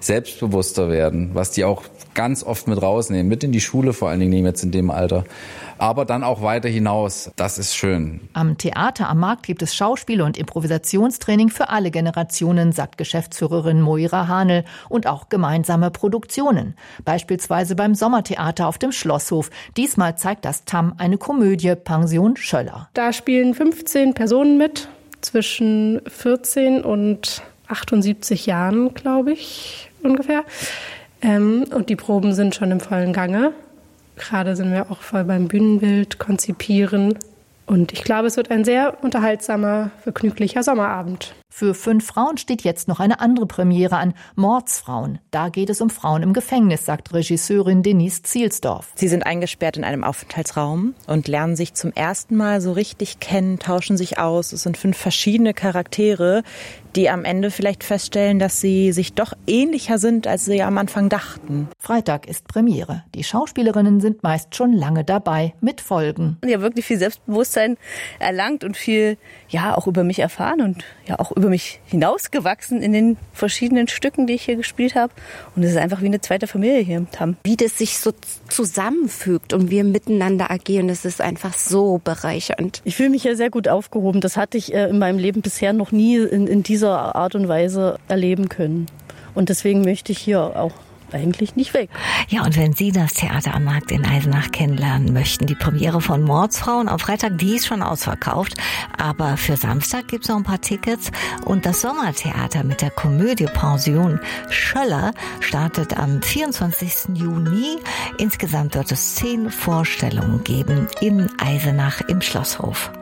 selbstbewusster werden, was die auch ganz oft mit rausnehmen, mit in die Schule vor allen Dingen jetzt in dem Alter. Aber dann auch weiter hinaus. Das ist schön. Am Theater am Markt gibt es Schauspiel- und Improvisationstraining für alle Generationen, sagt Geschäftsführerin Moira Hanel, und auch gemeinsame Produktionen. Beispielsweise beim Sommertheater auf dem Schlosshof. Diesmal zeigt das TAM eine Komödie, Pension Schöller. Da spielen 15 Personen mit, zwischen 14 und 78 Jahren, glaube ich, ungefähr. Und die Proben sind schon im vollen Gange. Gerade sind wir auch voll beim Bühnenbild, Konzipieren. Und ich glaube, es wird ein sehr unterhaltsamer, vergnüglicher Sommerabend. Für 5 Frauen steht jetzt noch eine andere Premiere an, Mordsfrauen. Da geht es um Frauen im Gefängnis, sagt Regisseurin Denise Zielsdorf. Sie sind eingesperrt in einem Aufenthaltsraum und lernen sich zum ersten Mal so richtig kennen, tauschen sich aus. Es sind 5 verschiedene Charaktere, die am Ende vielleicht feststellen, dass sie sich doch ähnlicher sind, als sie am Anfang dachten. Freitag ist Premiere. Die Schauspielerinnen sind meist schon lange dabei, mit Folgen. Ich habe wirklich viel Selbstbewusstsein erlangt und viel, auch über mich erfahren und auch über mich hinausgewachsen in den verschiedenen Stücken, die ich hier gespielt habe. Und es ist einfach wie eine zweite Familie hier im TAM. Wie das sich so zusammenfügt und wir miteinander agieren, das ist einfach so bereichernd. Ich fühle mich ja sehr gut aufgehoben. Das hatte ich in meinem Leben bisher noch nie in dieser Art und Weise erleben können. Und deswegen möchte ich hier auch eigentlich nicht weg. Ja, und wenn Sie das Theater am Markt in Eisenach kennenlernen möchten, die Premiere von Mordsfrauen am Freitag, die ist schon ausverkauft, aber für Samstag gibt's noch ein paar Tickets und das Sommertheater mit der Komödie Pension Schöller startet am 24. Juni. Insgesamt wird es 10 Vorstellungen geben in Eisenach im Schlosshof.